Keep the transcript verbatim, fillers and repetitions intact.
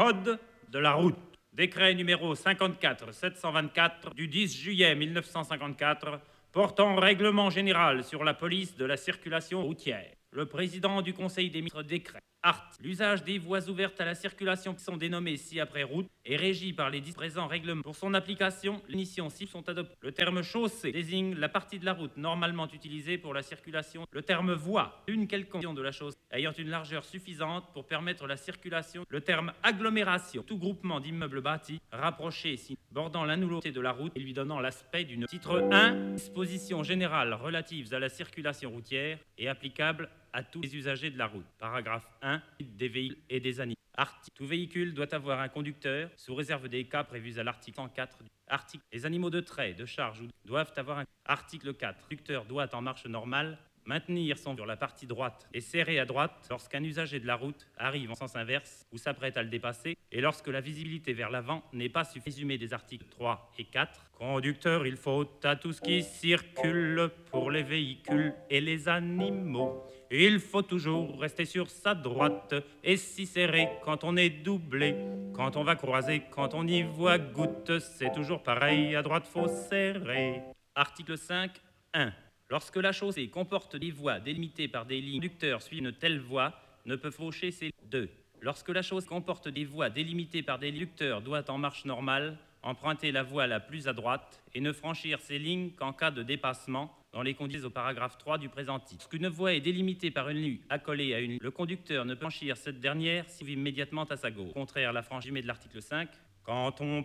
Code de la route. Décret numéro cinquante-quatre sept cent vingt-quatre du dix juillet mille neuf cent cinquante-quatre portant règlement général sur la police de la circulation routière. Le président du Conseil des ministres décret. Art. L'usage des voies ouvertes à la circulation qui sont dénommées ci-après route est régi par les dix présents règlements. Pour son application, les missions ci sont adoptées. Le terme chaussée désigne la partie de la route normalement utilisée pour la circulation. Le terme voie, une quelconque de la chaussée ayant une largeur suffisante pour permettre la circulation. Le terme agglomération, tout groupement d'immeubles bâtis, rapprochés, si bordant l'un ou l'autre de la route et lui donnant l'aspect d'une. Titre un. Dispositions générales relatives à la circulation routière et applicables à tous les usagers de la route. Paragraphe un. Des véhicules et des animaux. Article. Tout véhicule doit avoir un conducteur, sous réserve des cas prévus à l'article cent quatre. Article. Les animaux de trait, de charge doivent avoir un. Article quatre. Le conducteur doit, en marche normale, maintenir son sur la partie droite et serrer à droite lorsqu'un usager de la route arrive en sens inverse ou s'apprête à le dépasser et lorsque la visibilité vers l'avant n'est pas suffisante. Résumé des articles trois et quatre. Conducteur, il faut à tout ce qui circule pour les véhicules et les animaux. Il faut toujours rester sur sa droite et s'y serrer quand on est doublé. Quand on va croiser, quand on y voit goutte, c'est toujours pareil, à droite faut serrer. Article cinq. un. Lorsque la chaussée comporte des voies délimitées par des lignes, le conducteur suivant une telle voie ne peut faucher ces. deux. Lorsque la chaussée comporte des voies délimitées par des lignes, le conducteur doit, en marche normale, emprunter la voie la plus à droite et ne franchir ces lignes qu'en cas de dépassement, dans les conditions au paragraphe trois du présent titre. Lorsqu'une voie est délimitée par une ligne accolée à une ligne, le conducteur ne peut franchir cette dernière s'il vit immédiatement à sa gauche. Au contraire, la franchise de l'article cinq, quand on